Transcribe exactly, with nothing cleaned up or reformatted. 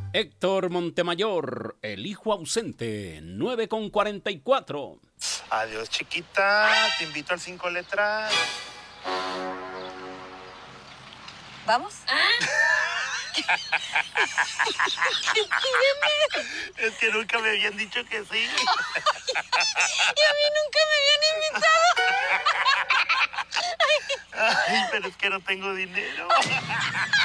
Héctor Montemayor, el hijo ausente, nueve con cuarenta y cuatro. Adiós, chiquita. Te invito al cinco letras. ¿Vamos? Es que nunca me habían dicho que sí. Y a mí nunca me habían invitado. Ay, pero es que no tengo dinero.